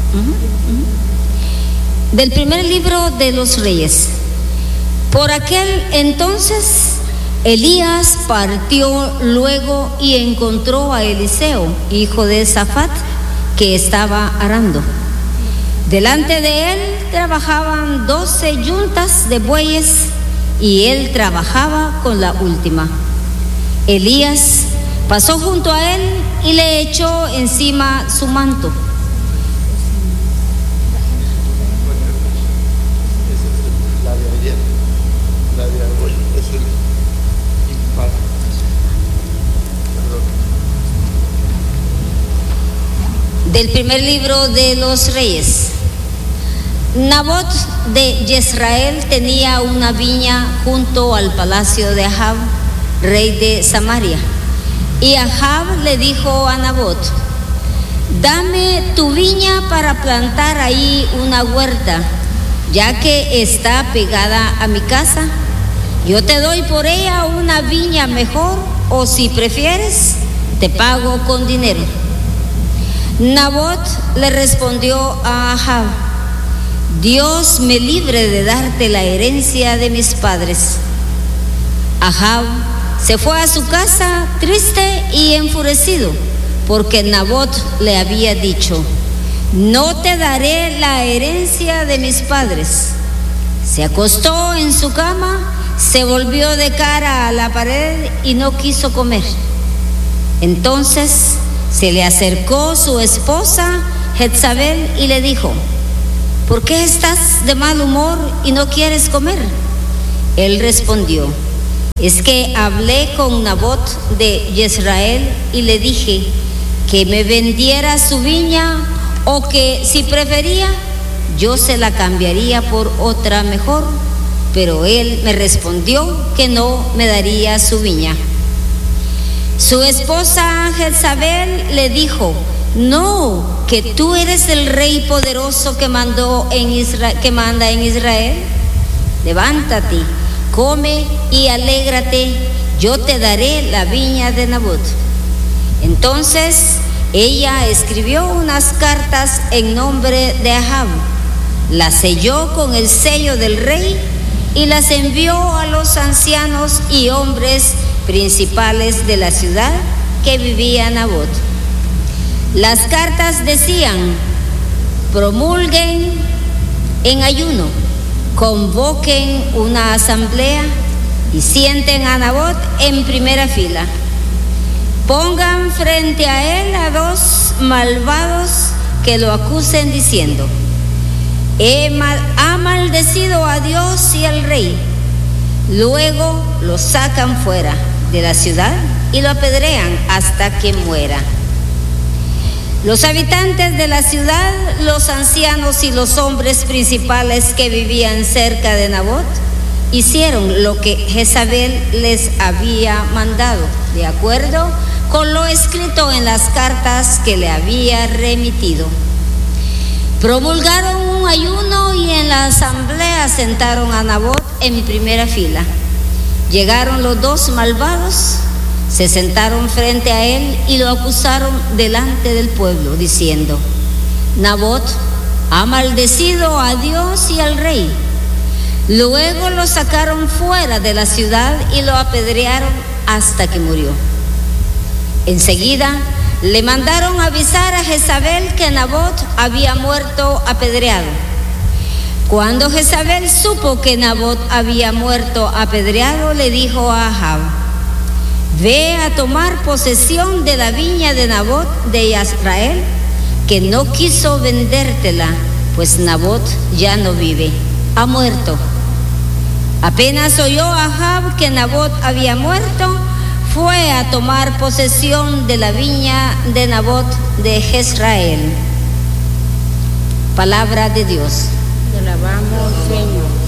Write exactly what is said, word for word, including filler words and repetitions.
Uh-huh, uh-huh. Del primer libro de los Reyes. Por aquel entonces Elías partió luego y encontró a Eliseo, hijo de Safat, que estaba arando. Delante de él trabajaban doce yuntas de bueyes y él trabajaba con la última. Elías pasó junto a él y le echó encima su manto. Del primer libro de los Reyes. Nabot de Jezreel tenía una viña junto al palacio de Ahab, rey de Samaria. Y Ahab le dijo a Nabot: dame tu viña para plantar ahí una huerta, ya que está pegada a mi casa. Yo te doy por ella una viña mejor, o si prefieres, te pago con dinero. Nabot le respondió a Ahab: Dios me libre de darte la herencia de mis padres. Ahab se fue a su casa triste y enfurecido, porque Nabot le había dicho: no te daré la herencia de mis padres. Se acostó en su cama, se volvió de cara a la pared y no quiso comer. Entonces se le acercó su esposa Jezabel y le dijo: ¿por qué estás de mal humor y no quieres comer? Él respondió: es que hablé con Nabot de Jezreel y le dije que me vendiera su viña, o que si prefería yo se la cambiaría por otra mejor, pero él me respondió que no me daría su viña. Su esposa Jezabel le dijo: no, que tú eres el rey poderoso que mandó en Israel, que manda en Israel. Levántate, come y alégrate, yo te daré la viña de Nabot. Entonces ella escribió unas cartas en nombre de Ahab, las selló con el sello del rey y las envió a los ancianos y hombres principales de la ciudad que vivía Nabot. Las cartas decían: promulguen en ayuno, convoquen una asamblea y sienten a Nabot en primera fila. Pongan frente a él a dos malvados que lo acusen diciendo: He mal, ha maldecido a Dios y al rey. Luego lo sacan fuera de la ciudad y lo apedrean hasta que muera. Los habitantes de la ciudad, los ancianos y los hombres principales que vivían cerca de Nabot hicieron lo que Jezabel les había mandado, de acuerdo con lo escrito en las cartas que le había remitido. Promulgaron un ayuno y en la asamblea sentaron a Nabot en primera fila. Llegaron los dos malvados, se sentaron frente a él y lo acusaron delante del pueblo, diciendo: Nabot ha maldecido a Dios y al rey. Luego lo sacaron fuera de la ciudad y lo apedrearon hasta que murió. Enseguida le mandaron avisar a Jezabel que Nabot había muerto apedreado. Cuando Jezabel supo que Nabot había muerto apedreado, le dijo a Ahab: Ve a tomar posesión de la viña de Nabot de Jezreel, que no quiso vendértela, pues Nabot ya no vive, ha muerto. Apenas oyó Ahab que Nabot había muerto, fue a tomar posesión de la viña de Nabot de Jezreel. Palabra de Dios. Te alabamos, Señor.